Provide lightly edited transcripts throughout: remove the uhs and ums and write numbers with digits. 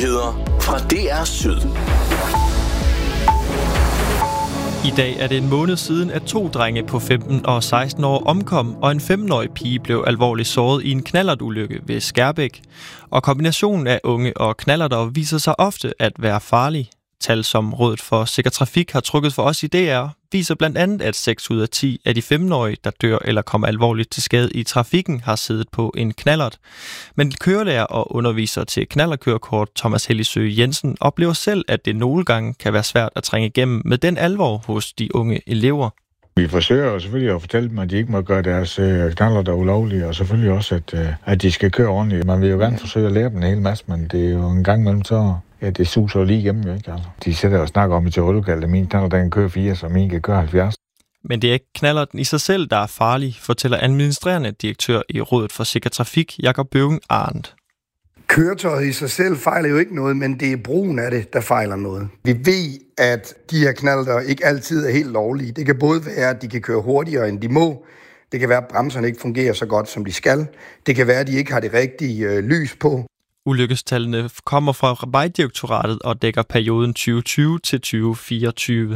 Fra DR Syd. I dag er det en måned siden, at 2 drenge på 15 og 16 år omkom, og en 15-årig pige blev alvorligt såret i en knallertulykke ved Skærbæk. Og kombinationen af unge og knallerter viser sig ofte at være farlig. Tal, som Rådet for Sikker Trafik har trukket for os i DR, viser blandt andet, at 6 ud af 10 af de 15-årige, der dør eller kommer alvorligt til skade i trafikken, har siddet på en knallert. Men kørelærer og underviser til knallertkørekort Thomas Hellisøe Jensen oplever selv, at det nogle gange kan være svært at trænge igennem med den alvor hos de unge elever. Vi forsøger selvfølgelig at fortælle dem, at de ikke må gøre deres knallerter ulovlige, og selvfølgelig også, at de skal køre ordentligt. Man vil jo gerne forsøge at lære dem en hel masse, men det er jo en gang imellem så... Ja, det suser jo lige igennem, jo ikke? Altså. De sætter og snakker om i teoretikaldet, at min knallert den kører 80, og min kan køre 70. Men det er ikke knallerten i sig selv, der er farlig, fortæller administrerende direktør i Rådet for Sikker Trafik, Jakob Bøving Arndt. Køretøjet i sig selv fejler jo ikke noget, men det er brugen af det, der fejler noget. Vi ved, at de her knallerter ikke altid er helt lovlige. Det kan både være, at de kan køre hurtigere, end de må. Det kan være, at bremserne ikke fungerer så godt, som de skal. Det kan være, at de ikke har det rigtige lys på. Ulykkestallene kommer fra Vejdirektoratet og dækker perioden 2020 til 2024.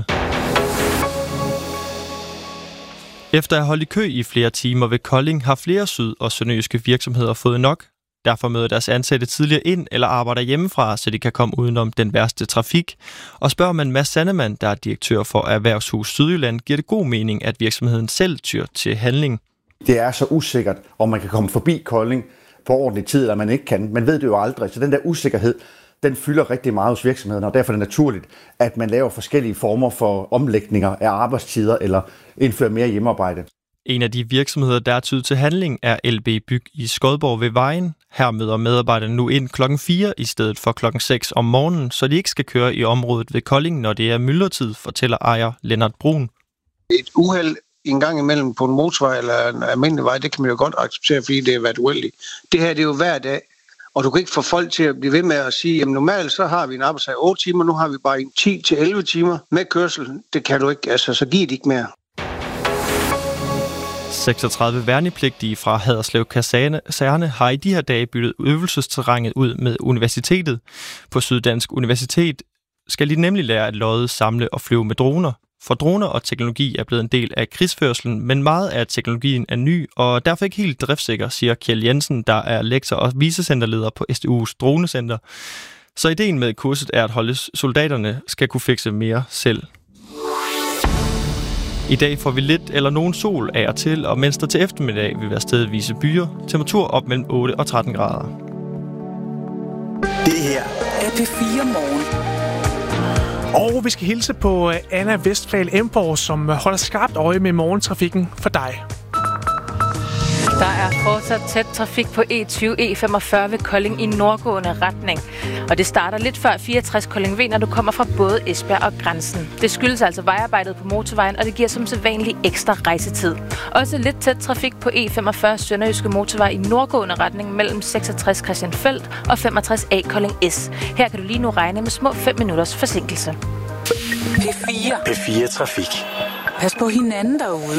Efter at have holdt i kø i flere timer ved Kolding, har flere syd- og sønderjyske virksomheder fået nok. Derfor møder deres ansatte tidligere ind eller arbejder hjemmefra, så de kan komme udenom den værste trafik. Og spørger man Mads Sandemann, der er direktør for Erhvervshus Sydjylland, giver det god mening, at virksomheden selv tyr til handling. Det er så usikkert, om man kan komme forbi Kolding på ordentlig tid, eller man ikke kan. Man ved det jo aldrig, så den der usikkerhed, den fylder rigtig meget hos virksomhederne, og derfor er det naturligt, at man laver forskellige former for omlægninger af arbejdstider eller indfører mere hjemmearbejde. En af de virksomheder, der er tydet til handling, er LB Byg i Skodborg ved Vejen. Her møder medarbejderne nu ind klokken 4 i stedet for klokken 6 om morgenen, så de ikke skal køre i området ved Kolding, når det er myldretid, fortæller ejer Lennart Brun. Et uheld en gang imellem på en motorvej eller en almindelig vej, det kan man jo godt acceptere, fordi det har været uheldigt. Det her det er jo hver dag, og du kan ikke få folk til at blive ved med at sige, jamen normalt så har vi en arbejdsdag 8 timer, nu har vi bare 10 til 11 timer med kørsel. Det kan du ikke, altså så giver det ikke mere. 36 værnepligtige fra Haderslev Kaserne har i de her dage byttet øvelsesterrænet ud med universitetet. På Syddansk Universitet skal de nemlig lære at lodde, samle og flyve med droner. For droner og teknologi er blevet en del af krigsførslen, men meget af teknologien er ny og derfor ikke helt driftsikker, siger Kjell Jensen, der er lektor og vicecenterleder på SDU's dronecenter. Så ideen med kurset er at holde soldaterne skal kunne fikse mere selv. I dag får vi lidt eller nogen sol af og til, og mens der til eftermiddag vil være stedvise byer, temperatur op mellem 8 og 13 grader. Det her er P4 Morgen. Og vi skal hilse på Anna Vestfald Emborg, som holder skarpt øje med morgentrafikken for dig. Der er fortsat tæt trafik på E20-E45 ved Kolding i nordgående retning. Og det starter lidt før 64 Kolding V, når du kommer fra både Esbjerg og Grænsen. Det skyldes altså vejarbejdet på motorvejen, og det giver som sædvanlig ekstra rejsetid. Også lidt tæt trafik på E45 Sønderjyske Motorvej i nordgående retning mellem 66 Christiansfeld og 65 A Kolding S. Her kan du lige nu regne med små 5 minutters forsinkelse. P4 Trafik. Pas på hinanden derude.